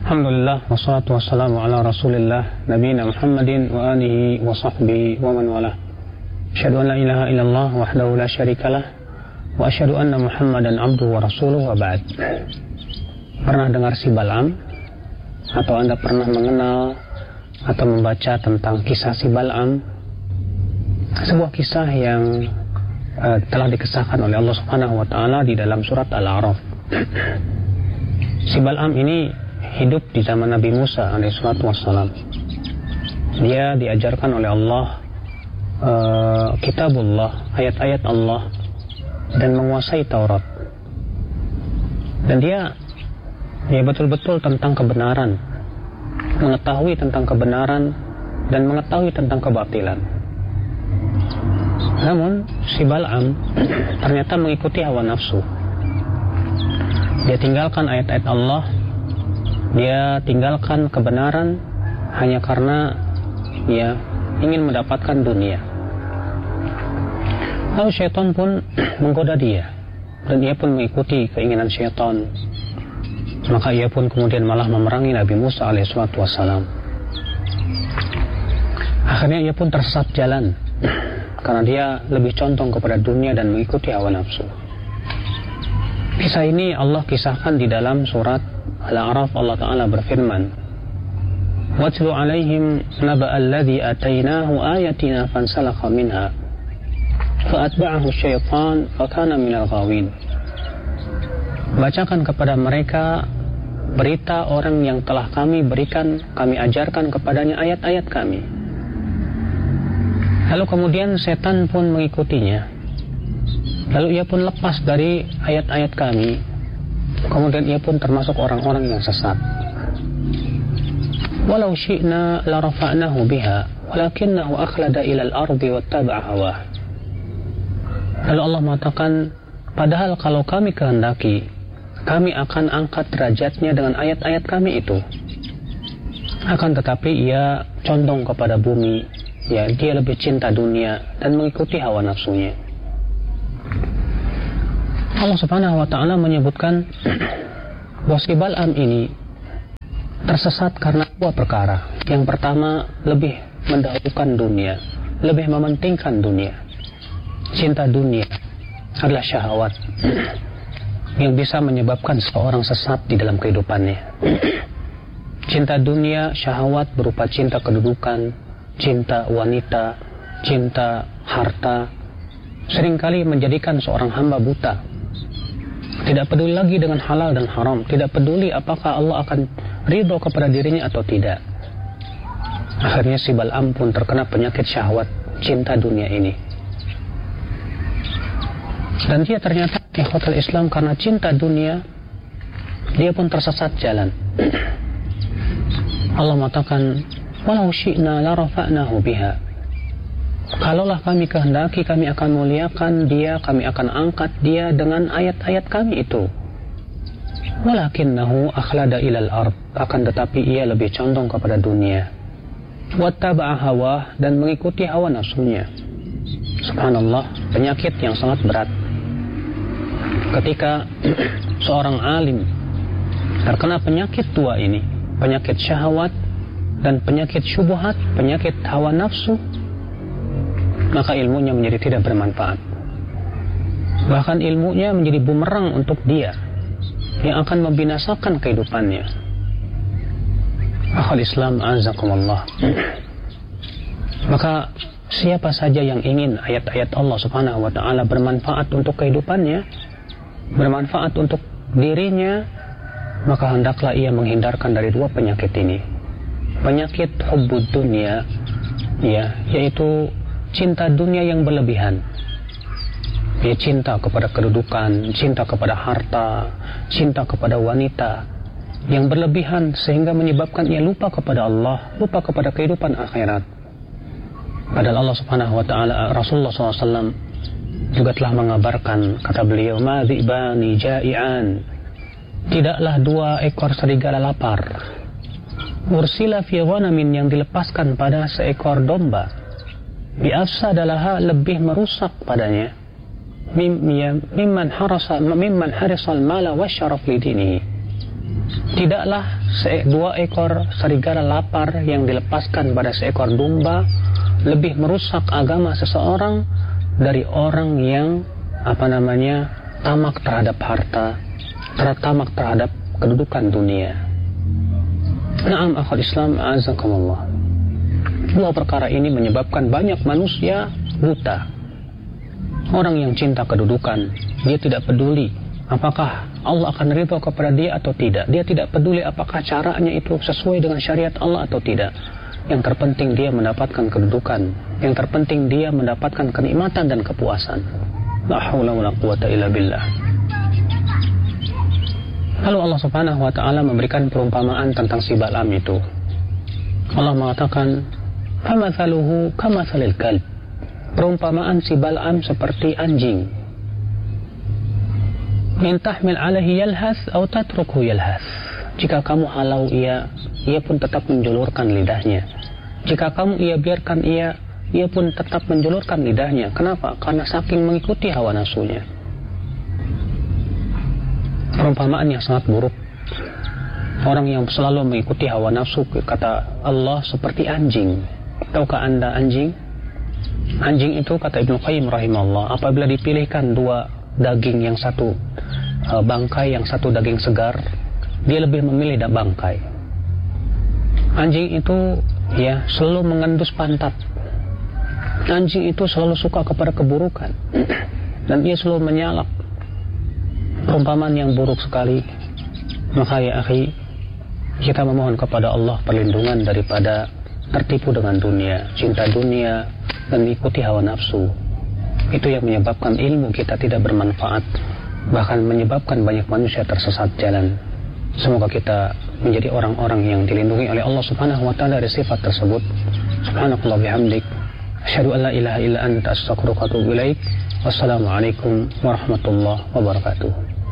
Alhamdulillah, wassalatu wassalamu ala rasulillah nabiyina Muhammadin wa alihi wa sahbihi wa man wala. Asyhadu an la ilaha illallah wahdahu la syarikalah wa asyhadu anna Muhammadan abduhu wa rasuluhu wa ba'd. Pernah dengar si Bal'am? Atau Anda pernah mengenal atau membaca tentang kisah si Bal'am? Sebuah kisah yang telah dikisahkan oleh Allah Subhanahu wa taala di dalam surat Al-A'raf. Si Bal'am ini hidup di zaman Nabi Musa alaihissalatu wassalam. Dia diajarkan oleh Allah kitabullah, ayat-ayat Allah, dan menguasai Taurat. Dan dia betul-betul tentang kebenaran, mengetahui tentang kebenaran dan mengetahui tentang kebatilan. Namun si Bal'am ternyata mengikuti hawa nafsu. Dia tinggalkan ayat-ayat Allah, dia tinggalkan kebenaran hanya karena dia ingin mendapatkan dunia. Lalu syaitan pun menggoda dia, dan ia pun mengikuti keinginan syaitan. Maka ia pun kemudian malah memerangi Nabi Musa alaihissalatu wassalam. Akhirnya ia pun tersesat jalan karena dia lebih condong kepada dunia dan mengikuti hawa nafsu. Kisah ini Allah kisahkan di dalam surat Al-A'raf. Allah Ta'ala berfirman, "Watlu alaihim naba'al ladzi atainahu ayatina fansalakha minha fa'atba'ahu syaitan fakana minal ghawin." Bacakan kepada mereka berita orang yang telah kami berikan, kami ajarkan kepadanya ayat-ayat kami. Lalu kemudian setan pun mengikutinya. Lalu ia pun lepas dari ayat-ayat kami. Kemudian ia pun termasuk orang-orang yang sesat. Walau syi'na la rafa'nahu biha walakinnahu akhlada ilal ardi wattaba'a hawah. Lalu Allah mengatakan, padahal kalau kami kehendaki, kami akan angkat derajatnya dengan ayat-ayat kami itu. Akan tetapi ia condong kepada bumi, ya, dia lebih cinta dunia dan mengikuti hawa nafsunya. Allah Subhanahu wa taala menyebutkan bahwa si Bal'am ini tersesat karena dua perkara. Yang pertama, lebih mendahulukan dunia, lebih mementingkan dunia. Cinta dunia adalah syahwat yang bisa menyebabkan seorang sesat di dalam kehidupannya. Cinta dunia, syahwat berupa cinta kedudukan, cinta wanita, cinta harta, seringkali menjadikan seorang hamba buta. Tidak peduli lagi dengan halal dan haram, tidak peduli apakah Allah akan ridho kepada dirinya atau tidak. Akhirnya si Bal'am pun terkena penyakit syahwat, cinta dunia ini. Dan dia ternyata ikhwatul Islam, karena cinta dunia, dia pun tersesat jalan. Allah mengatakan, walau syi'na la rafa'nahu biha. Kalaulah kami kehendaki, kami akan muliakan dia, kami akan angkat dia dengan ayat-ayat kami itu. Walakinnahu akhlada ilal ard, akan tetapi ia lebih condong kepada dunia. Wattaba'a hawah, dan mengikuti hawa nafsunya. Subhanallah, penyakit yang sangat berat. Ketika seorang alim terkena penyakit tua ini, penyakit syahwat dan penyakit syubhat, penyakit hawa nafsu, maka ilmunya menjadi tidak bermanfaat. Bahkan ilmunya menjadi bumerang untuk dia yang akan membinasakan kehidupannya. Akhul Islam azakumullah. Maka siapa saja yang ingin ayat-ayat Allah Subhanahu wa taala bermanfaat untuk kehidupannya, bermanfaat untuk dirinya, maka hendaklah ia menghindarkan dari dua penyakit ini. Penyakit hubbud dunia, ya, yaitu cinta dunia yang berlebihan. Dia cinta kepada kedudukan, cinta kepada harta, cinta kepada wanita yang berlebihan sehingga menyebabkan ia lupa kepada Allah, lupa kepada kehidupan akhirat. Padahal Allah Subhanahu wa taala, Rasulullah SAW juga telah mengabarkan, kata beliau, ma dzibani ja'ian, tidaklah dua ekor serigala lapar, ursila fi ghanamin, yang dilepaskan pada seekor domba, bi'afsadalaha, lebih merusak padanya, mimman harisal mala wasyaraf lidinihi, Tidaklah dua ekor serigala lapar yang dilepaskan pada seekor domba lebih merusak agama seseorang dari orang yang tamak terhadap harta, tamak terhadap kedudukan dunia. Na'am akhul Islam, a'azakumullah. Dua perkara ini menyebabkan banyak manusia buta. Orang yang cinta kedudukan, dia tidak peduli apakah Allah akan ridha kepada dia atau tidak. Dia tidak peduli apakah caranya itu sesuai dengan syariat Allah atau tidak. Yang terpenting dia mendapatkan kedudukan. Yang terpenting dia mendapatkan kenikmatan dan kepuasan. La haula wala quwata illa billah. Lalu Allah Subhanahu wa taala memberikan perumpamaan tentang si Bal'am itu. Allah mengatakan, "Famathaluhu kamathalil kalb." Perumpamaan si Bal'am seperti anjing. In tahmil alaihi yalhas atau tatrukhu yalhas. Jika kamu halau ia pun tetap menjulurkan lidahnya. Jika kamu biarkan ia pun tetap menjulurkan lidahnya. Kenapa? Karena saking mengikuti hawa nafsunya. Perumpamaan yang sangat buruk. Orang yang selalu mengikuti hawa nafsu, kata Allah, seperti anjing. Tahukah Anda anjing? Anjing itu, kata Ibnu Qayyim rahimahullah, apabila dipilihkan dua daging, yang satu bangkai, yang satu daging segar, dia lebih memilih bangkai. Anjing itu selalu mengendus pantat. Anjing itu selalu suka kepada keburukan dan dia selalu menyalak. Perumpamaan yang buruk sekali. Maka ya akhi, kita memohon kepada Allah perlindungan daripada tertipu dengan dunia, cinta dunia, dan mengikuti hawa nafsu. Itu yang menyebabkan ilmu kita tidak bermanfaat, bahkan menyebabkan banyak manusia tersesat jalan. Semoga kita menjadi orang-orang yang dilindungi oleh Allah Subhanahu wa taala dari sifat tersebut. Subhanakallah bihamdik, asyhadu an la ilaha illa anta, astaghfiruka wa atubu ilaik. Wassalamualaikum warahmatullahi wabarakatuh.